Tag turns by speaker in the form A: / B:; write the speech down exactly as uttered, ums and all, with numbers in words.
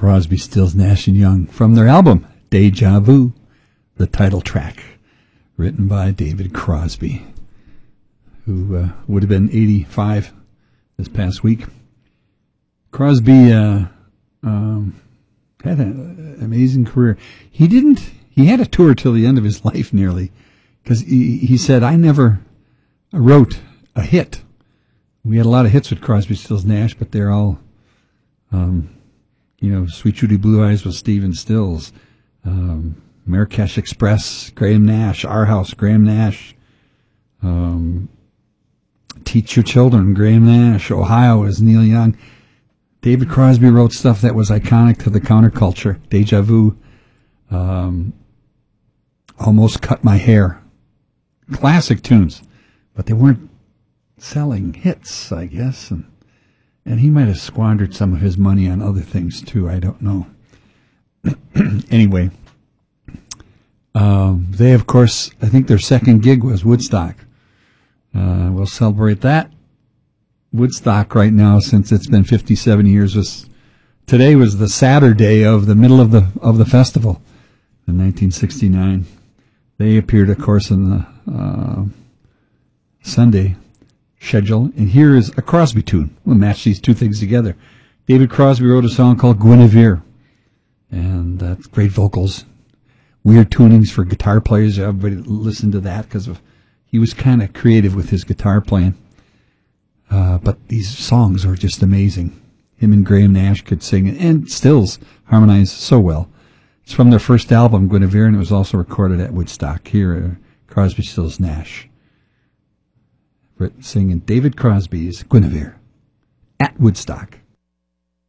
A: Crosby, Stills, Nash and Young from their album Deja Vu, the title track, written by David Crosby, who uh, would have been eighty-five this past week. Crosby uh, um, had an amazing career. He didn't. He had a tour till the end of his life, nearly, because he, he said, "I never wrote a hit." We had a lot of hits with Crosby, Stills, Nash, but they're all, um, you know, Sweet Judy Blue Eyes with Stephen Stills, um, Marrakesh Express, Graham Nash, Our House, Graham Nash, um, Teach Your Children, Graham Nash, Ohio is Neil Young. David Crosby wrote stuff that was iconic to the counterculture. Deja Vu, um, Almost Cut My Hair. Classic tunes, but they weren't selling hits, I guess, and and he might have squandered some of his money on other things too. I don't know. Anyway, um, they of course, I think their second gig was Woodstock. Uh, we'll celebrate that. Woodstock right now, since it's been fifty-seven years, was today was the Saturday of the middle of the of the festival in nineteen sixty-nine. They appeared, of course, in the uh, Sunday schedule, and here is a Crosby tune. We'll match these two things together. David Crosby wrote a song called Guinevere, and that's great vocals, weird tunings for guitar players. Everybody listened to that because of he was kind of creative with his guitar playing. Uh, but these songs are just amazing. Him and Graham Nash could sing, and Stills harmonized so well. It's from their first album, Guinevere, and it was also recorded at Woodstock. Here, uh, Crosby, Stills, Nash. Singing David Crosby's Guinevere at Woodstock.